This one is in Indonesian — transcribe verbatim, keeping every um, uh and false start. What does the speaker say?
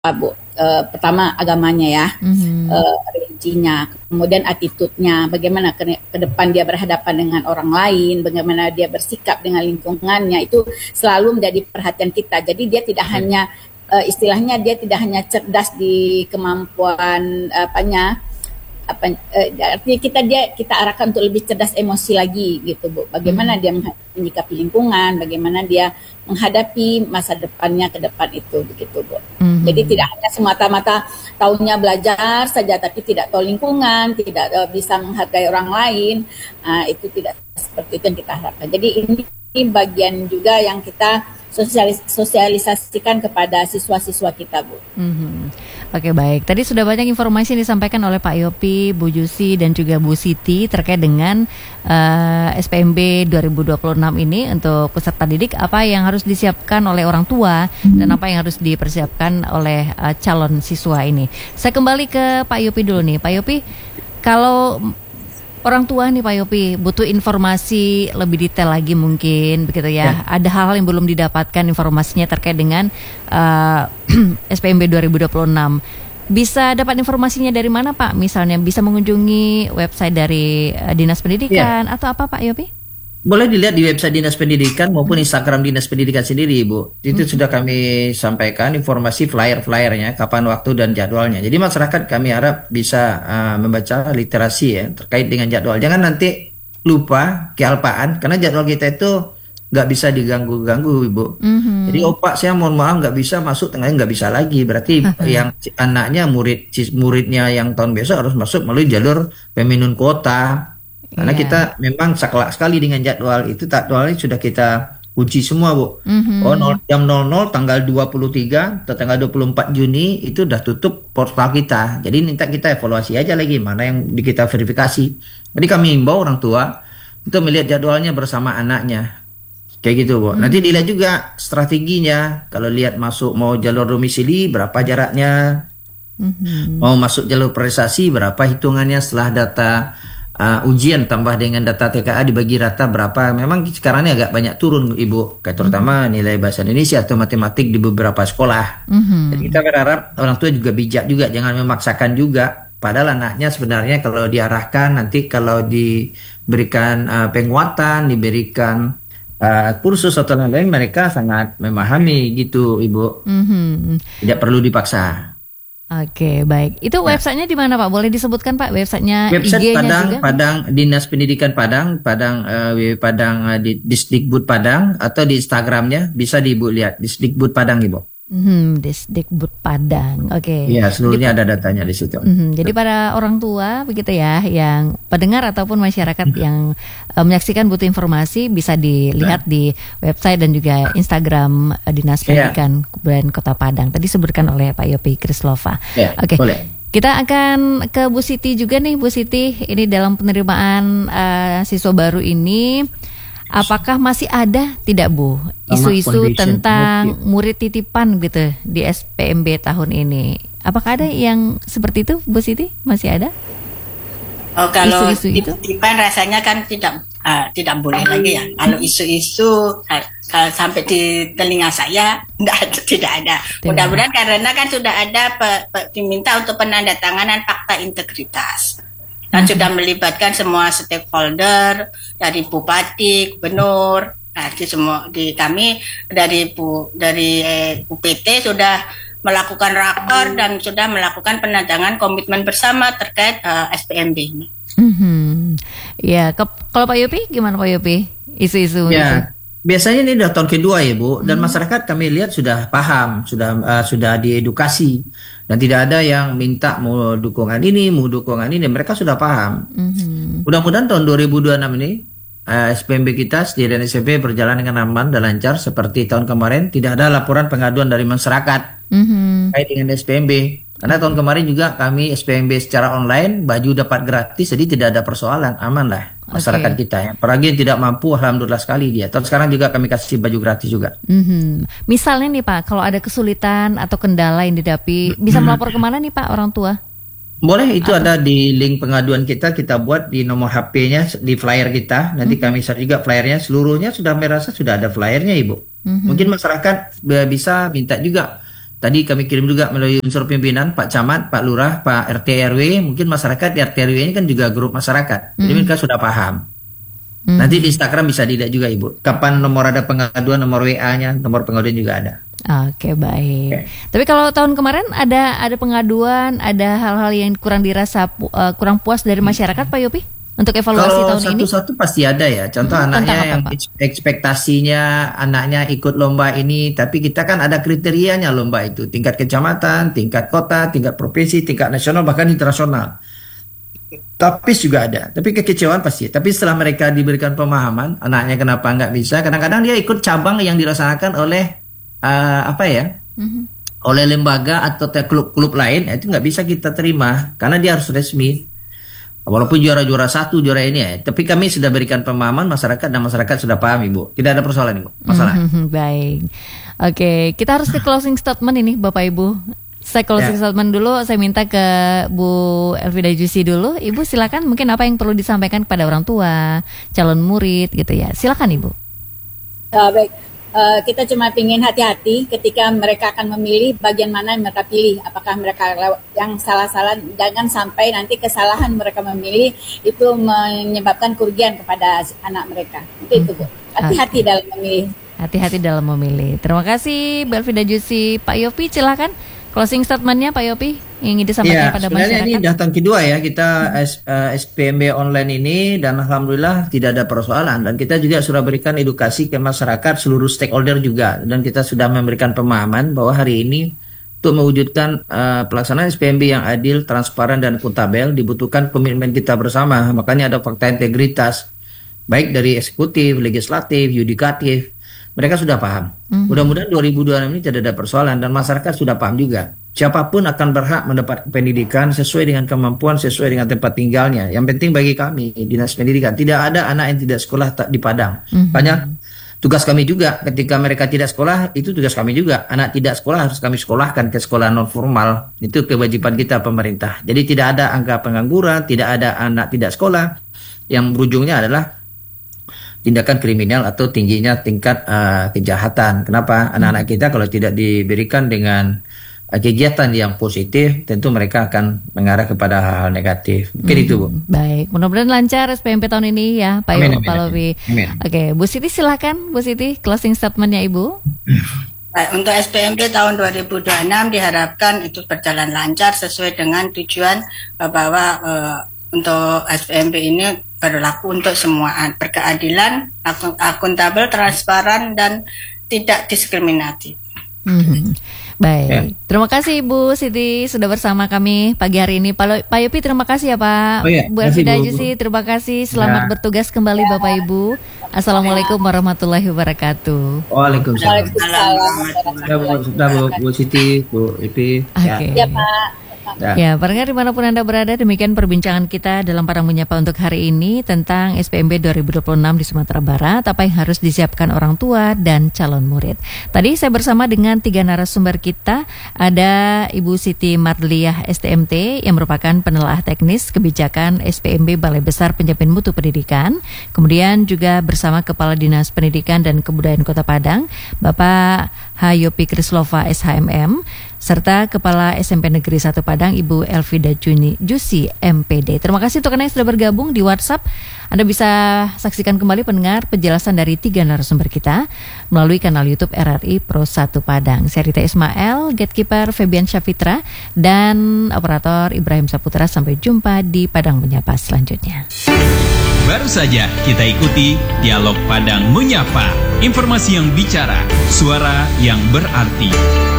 Bu. Uh, pertama agamanya ya, Mhm. uh, religinya, kemudian attitude-nya, bagaimana ke, ke depan dia berhadapan dengan orang lain, bagaimana dia bersikap dengan lingkungannya, itu selalu menjadi perhatian kita. Jadi dia tidak Hmm. hanya uh, istilahnya dia tidak hanya cerdas di kemampuan apanya apa uh, artinya kita dia kita arahkan untuk lebih cerdas emosi lagi gitu Bu. Bagaimana Mhm. dia menyikapi lingkungan, bagaimana dia menghadapi masa depannya ke depan itu begitu Bu. Mhm. Jadi tidak hanya semata-mata tahunya belajar saja tapi tidak tahu lingkungan, tidak uh, bisa menghargai orang lain, uh, itu tidak seperti itu yang kita harapkan. Jadi ini bagian juga yang kita sosialis sosialisasikan kepada siswa-siswa kita Bu. Mhm. Oke baik, tadi sudah banyak informasi yang disampaikan oleh Pak Yopi, Bu Jusi dan juga Bu Siti terkait dengan uh, S P M B dua ribu dua puluh enam ini untuk peserta didik, apa yang harus disiapkan oleh orang tua dan apa yang harus dipersiapkan oleh uh, calon siswa ini. Saya kembali ke Pak Yopi dulu nih, Pak Yopi, kalau orang tua nih Pak Yopi butuh informasi lebih detail lagi mungkin begitu ya. Ya. Ada hal-hal yang belum didapatkan informasinya terkait dengan uh, S P M B dua ribu dua puluh enam. Bisa dapat informasinya dari mana Pak? Misalnya bisa mengunjungi website dari uh, Dinas Pendidikan atau apa Pak Yopi? Boleh dilihat di website Dinas Pendidikan maupun Instagram Dinas Pendidikan sendiri, Ibu. Itu Hmm. sudah kami sampaikan informasi flyer-flyernya, kapan waktu dan jadwalnya. Jadi masyarakat kami harap bisa uh, membaca literasi ya terkait dengan jadwal. Jangan nanti lupa, kealpaan, karena jadwal kita itu nggak bisa diganggu-ganggu, Ibu. Mhm. Jadi opak saya mohon maaf nggak bisa masuk tengahnya nggak bisa lagi. Berarti yang ci- anaknya murid ci- muridnya yang tahun besok harus masuk melalui jalur peminun kuota. Karena Iya. kita memang saklek sekali dengan jadwal itu, jadwalnya sudah kita uji semua Bu. Mhm. Oh nol, jam nol nol tanggal dua puluh tiga atau tanggal dua puluh empat Juni itu udah tutup portal kita. Jadi minta kita evaluasi aja lagi mana yang di kita verifikasi. Jadi kami himbau orang tua untuk melihat jadwalnya bersama anaknya. Kayak gitu Bu. Nanti dilihat juga strateginya. Kalau lihat masuk mau jalur domisili berapa jaraknya, Mhm. mau masuk jalur prestasi berapa hitungannya setelah data uh, ujian tambah dengan data T K A dibagi rata berapa. Memang sekarang ini agak banyak turun Ibu, kayak terutama nilai bahasa Indonesia atau matematik di beberapa sekolah. Mhm. Jadi kita berharap orang tua juga bijak juga, jangan memaksakan juga. Padahal anaknya sebenarnya kalau diarahkan nanti kalau diberikan uh, penguatan, diberikan uh, kursus atau lain-lain mereka sangat memahami gitu Ibu. Mhm. Tidak perlu dipaksa. Oke baik. Itu Ya. websitenya di mana Pak? Boleh disebutkan Pak websitenya, Website I G-nya Padang, juga? Padang Dinas Pendidikan Padang, Padang uh, W W Padang uh, di Disdikbud Padang atau di Instagramnya bisa di Ibu lihat Disdikbud Padang Ibu. Mhm, Disdikbud Padang. Oke. Iya, Jadi seluruhnya ada datanya di situ. Mhm, jadi para orang tua begitu ya yang pendengar ataupun masyarakat yang uh, menyaksikan butuh informasi bisa dilihat di website dan juga Instagram uh, Dinas Iya. Pendidikan Kabupaten Kota Padang. Tadi disebutkan oleh Pak Yopi Krislova. Ya, Oke. boleh. Kita akan ke Bu Siti juga nih Bu Siti. Ini dalam penerimaan uh, siswa baru ini apakah masih ada tidak Bu isu-isu Foundation. tentang Oke. murid titipan gitu di S P M B tahun ini? Apakah ada yang seperti itu Bu Siti? Masih ada? Oh, kalau Isu-isu itu? titipan rasanya kan tidak ah, tidak boleh lagi ya. Kalau isu-isu ah, kalau sampai di telinga saya tidak ada, tidak ada. Tidak. Mudah-mudahan karena kan sudah ada pe- pe- diminta untuk penandatanganan fakta integritas. Dan sudah melibatkan semua stakeholder dari bupati, gubernur, nah, di semua di kami dari bu dari eh, U P T sudah melakukan rakor dan sudah melakukan penandatangan komitmen bersama terkait eh, S P M B ini. Mhm. Ya, ke- kalau Pak Yopi gimana Pak Yopi? Isu-isu itu. Ya, biasanya ini udah tahun kedua ya Bu, dan masyarakat kami lihat sudah paham, sudah uh, sudah diedukasi, dan tidak ada yang minta mau dukungan ini, mau dukungan ini, mereka sudah paham. Mhm. Mudah-mudahan tahun dua ribu dua puluh enam ini uh, S P M B kita sendiri S M P berjalan dengan aman dan lancar seperti tahun kemarin, tidak ada laporan pengaduan dari masyarakat Mhm. terkait dengan S P M B. Karena tahun kemarin juga kami S P M B secara online, baju dapat gratis, jadi tidak ada persoalan, aman lah masyarakat Oke. kita ya. Apalagi yang tidak mampu, alhamdulillah sekali dia. Tahun sekarang juga kami kasih baju gratis juga. Mhm. Misalnya nih Pak, kalau ada kesulitan atau kendala yang didapi, bisa melapor kemana nih Pak orang tua? Boleh, itu ada di link pengaduan kita, kita buat di nomor H P-nya, di flyer kita. Nanti kami share juga flyernya, seluruhnya sudah merasa sudah ada flyernya Ibu. Mhm. Mungkin masyarakat eh, bisa minta juga Tadi kami kirim juga melalui unsur pimpinan, Pak Camat, Pak Lurah, Pak R T R W, mungkin masyarakat di R T R W ini kan juga grup masyarakat. Jadi mereka sudah paham. Hmm. Nanti di Instagram bisa dilihat juga Ibu. Kapan nomor ada pengaduan, nomor W A-nya, nomor pengaduan juga ada. Oke, baik. Oke. Tapi kalau tahun kemarin ada ada pengaduan, ada hal-hal yang kurang dirasa pu- uh, kurang puas dari masyarakat, Pak Yopi? Untuk evaluasi Kalau tahun ini? satu-satu pasti ada ya. Contoh Hmm, anaknya tentang apa, yang Pak? eks- ekspektasinya anaknya ikut lomba ini, tapi kita kan ada kriterianya lomba itu. Tingkat kecamatan, tingkat kota, tingkat provinsi, tingkat nasional, bahkan internasional. Tapi juga ada. Tapi kekecewaan pasti. Tapi setelah mereka diberikan pemahaman, anaknya kenapa nggak bisa, kadang-kadang dia ikut cabang yang dilaksanakan oleh uh, apa ya? Mhm. oleh lembaga atau te- klub-klub lain, itu nggak bisa kita terima karena dia harus resmi. Walaupun juara-juara satu, juara ini ya. Tapi kami sudah berikan pemahaman masyarakat dan masyarakat sudah paham Ibu. Tidak ada persoalan Ibu. Masalah. Mhm, baik. Oke, kita harus ke closing statement ini Bapak Ibu. Saya closing Ya. statement dulu, saya minta ke Bu Elvida Jusi dulu. Ibu silakan, mungkin apa yang perlu disampaikan kepada orang tua, calon murid gitu ya. Silakan Ibu. Uh, baik, Uh, kita cuma ingin hati-hati ketika mereka akan memilih bagian mana yang mereka pilih. Apakah mereka lew- yang salah-salah, jangan sampai nanti kesalahan mereka memilih itu menyebabkan kerugian kepada si- anak mereka. Itu itu Bu. Hati-hati dalam memilih. Hati-hati dalam memilih. Terima kasih Bu Elvida Jusi. Pak Yopi silakan closing statementnya Pak Yopi yang ingin disampaikan Iya, pada sebenarnya masyarakat. ini datang kedua ya kita S, eh, S P M B online ini, dan alhamdulillah tidak ada persoalan, dan kita juga sudah berikan edukasi ke masyarakat, seluruh stakeholder juga, dan kita sudah memberikan pemahaman bahwa hari ini untuk mewujudkan eh, pelaksanaan S P M B yang adil, transparan dan akuntabel dibutuhkan komitmen kita bersama. Makanya ada fakta integritas baik dari eksekutif, legislatif, yudikatif. Mereka sudah paham. Mhm. Mudah-mudahan dua ribu dua puluh enam ini tidak ada persoalan dan masyarakat sudah paham juga. Siapapun akan berhak mendapat pendidikan sesuai dengan kemampuan, sesuai dengan tempat tinggalnya. Yang penting bagi kami Dinas Pendidikan, tidak ada anak yang tidak sekolah tak di Padang. Mhm. Banyak tugas kami juga ketika mereka tidak sekolah, itu tugas kami juga. Anak tidak sekolah harus kami sekolahkan ke sekolah non formal. Itu kewajiban kita pemerintah. Jadi tidak ada angka pengangguran, tidak ada anak tidak sekolah. Yang berujungnya adalah tindakan kriminal atau tingginya tingkat uh, kejahatan. Kenapa? Anak-anak kita kalau tidak diberikan dengan uh, kegiatan yang positif, tentu mereka akan mengarah kepada hal-hal negatif. Mungkin Hmm, itu Bu. Baik, mudah-mudahan lancar S P M P tahun ini ya Pak Amin, Yo- amin, Pak amin. Lopi. Amin. Oke, Bu Siti silakan Bu Siti closing statementnya Ibu. Baik, untuk S P M B tahun dua ribu dua puluh enam diharapkan itu berjalan lancar sesuai dengan tujuan eh, bahwa eh, untuk S P M B ini berlaku untuk semua, berkeadilan, akun- akuntabel, transparan, dan tidak diskriminatif. Mhm. Baik, Ya. terima kasih Bu Siti sudah bersama kami pagi hari ini. Pak, Lo- Pak Yopi terima kasih ya Pak. Oh ya, Bu terima kasih, Elvida Bu. Jusi terima kasih. Selamat Ya. bertugas kembali Bapak Ibu. Assalamualaikum warahmatullahi wabarakatuh. Waalaikumsalam. Waalaikumsalam. Sudah Bu, sudah Bu, Bu Siti, Bu Ipi. Oke. Ya Pak. Ya. Ya, pendengar dimanapun Anda berada, demikian perbincangan kita dalam Padang Menyapa untuk hari ini tentang S P M B dua ribu dua puluh enam di Sumatera Barat, apa yang harus disiapkan orang tua dan calon murid. Tadi saya bersama dengan tiga narasumber kita, ada Ibu Siti Marliah S T M T yang merupakan penelaah teknis kebijakan S P M B Balai Besar Penjamin Mutu Pendidikan, kemudian juga bersama Kepala Dinas Pendidikan dan Kebudayaan Kota Padang, Bapak Hayopi Krislova S H M M, serta Kepala S M P Negeri satu Padang Ibu Elvida Juni Jusi M P D. Terima kasih untuk Anda yang sudah bergabung di WhatsApp. Anda bisa saksikan kembali pendengar penjelasan dari tiga narasumber kita melalui kanal YouTube R R I Pro satu Padang. Saya Rita Ismail, Gatekeeper Febian Syafitra, dan operator Ibrahim Saputra. Sampai jumpa di Padang Menyapa selanjutnya. Baru saja kita ikuti Dialog Padang Menyapa. Informasi yang bicara, suara yang berarti.